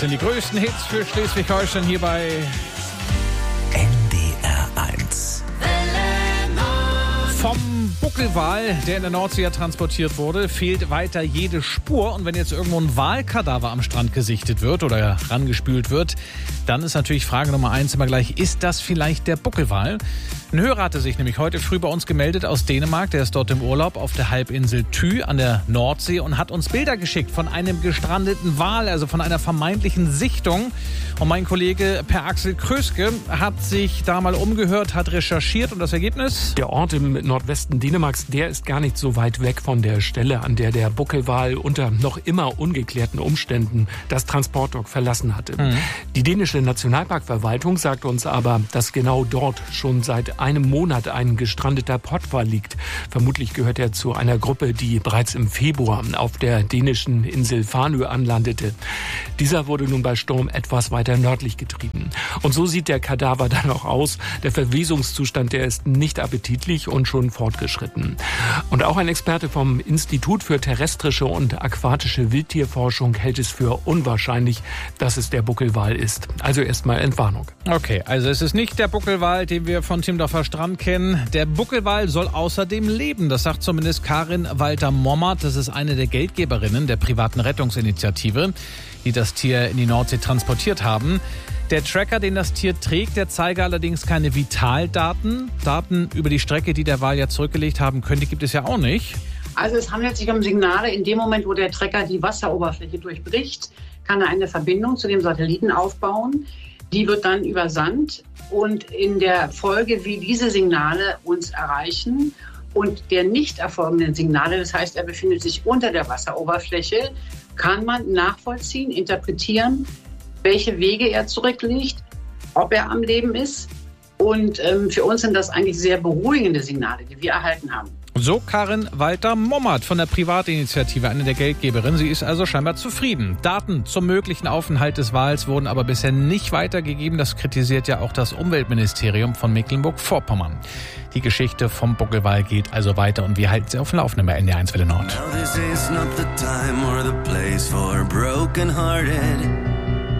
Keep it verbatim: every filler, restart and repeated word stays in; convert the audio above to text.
Das sind die größten Hits für Schleswig-Holstein hier bei N D R eins. Vom Buckelwal, der in der Nordsee transportiert wurde, fehlt weiter jede Spur. Und wenn jetzt irgendwo ein Walkadaver am Strand gesichtet wird oder rangespült wird, dann ist natürlich Frage Nummer eins immer gleich, ist das vielleicht der Buckelwal? Ein Hörer hatte sich nämlich heute früh bei uns gemeldet aus Dänemark. Der ist dort im Urlaub auf der Halbinsel Thy an der Nordsee und hat uns Bilder geschickt von einem gestrandeten Wal, also von einer vermeintlichen Sichtung. Und mein Kollege Per Axel Kröske hat sich da mal umgehört, hat recherchiert und das Ergebnis? Der Ort im Nordwesten Dänemarks, der ist gar nicht so weit weg von der Stelle, an der der Buckelwal unter noch immer ungeklärten Umständen das Transportdock verlassen hatte. Mhm. Die dänische Nationalparkverwaltung sagt uns aber, dass genau dort schon seit einem Monat ein gestrandeter Pottwal liegt. Vermutlich gehört er zu einer Gruppe, die bereits im Februar auf der dänischen Insel Fanø anlandete. Dieser wurde nun bei Sturm etwas weiter nördlich getrieben. Und so sieht der Kadaver dann auch aus. Der Verwesungszustand, der ist nicht appetitlich und schon fortgeschritten. Und auch ein Experte vom Institut für terrestrische und aquatische Wildtierforschung hält es für unwahrscheinlich, dass es der Buckelwal ist. Also erstmal Entwarnung. Okay, also es ist nicht der Buckelwal, den wir von Timdorfer Strand kennen. Der Buckelwal soll außerdem leben. Das sagt zumindest Karin Walter-Mommert. Das ist eine der Geldgeberinnen der privaten Rettungsinitiative, die das Tier in die Nordsee transportiert haben. Der Tracker, den das Tier trägt, der zeige allerdings keine Vitaldaten. Daten über die Strecke, die der Wal ja zurückgelegt haben könnte, gibt es ja auch nicht. Also es handelt sich um Signale. In dem Moment, wo der Tracker die Wasseroberfläche durchbricht, kann er eine Verbindung zu dem Satelliten aufbauen. Die wird dann übersandt und in der Folge, wie diese Signale uns erreichen und der nicht erfolgenden Signale, das heißt, er befindet sich unter der Wasseroberfläche, kann man nachvollziehen, interpretieren, welche Wege er zurücklegt, ob er am Leben ist. Und ähm, für uns sind das eigentlich sehr beruhigende Signale, die wir erhalten haben. So Karin Walter-Mommert von der Privatinitiative, eine der Geldgeberinnen. Sie ist also scheinbar zufrieden. Daten zum möglichen Aufenthalt des Wals wurden aber bisher nicht weitergegeben. Das kritisiert ja auch das Umweltministerium von Mecklenburg-Vorpommern. Die Geschichte vom Buckelwal geht also weiter und wir halten sie auf dem Laufenden bei N D R eins Welle Nord. Now this is not the time or the place for broken-hearted.